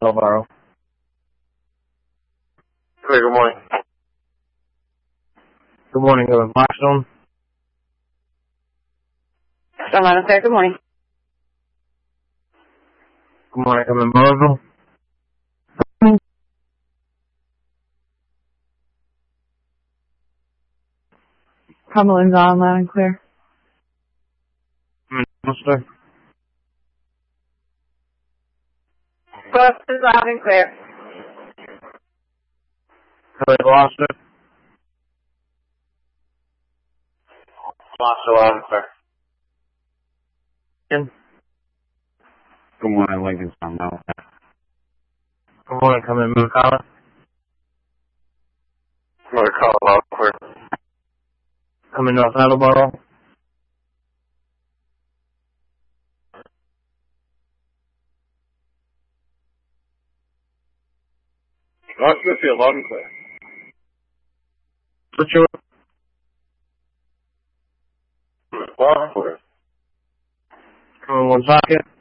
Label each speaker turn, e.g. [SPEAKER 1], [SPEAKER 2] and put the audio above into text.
[SPEAKER 1] Alvaro.
[SPEAKER 2] Hey, good morning.
[SPEAKER 1] Good morning, Blackstone.
[SPEAKER 3] Starline Fair, good morning.
[SPEAKER 1] Good morning, I'm in Mosville.
[SPEAKER 3] Cumberland's on loud and clear.
[SPEAKER 1] I'm in Gloucester.
[SPEAKER 3] Gloucester's loud and clear.
[SPEAKER 1] Hello, Gloucester.
[SPEAKER 2] Gloucester loud and clear.
[SPEAKER 4] Good morning, Lincoln's on now.
[SPEAKER 1] Good morning, come in Moocala.
[SPEAKER 2] Another call loud and clear.
[SPEAKER 1] Come in North Attleboro.
[SPEAKER 2] North Smithfield loud and clear.
[SPEAKER 1] Situate.
[SPEAKER 2] Loud and clear.
[SPEAKER 1] Come in Woonsocket.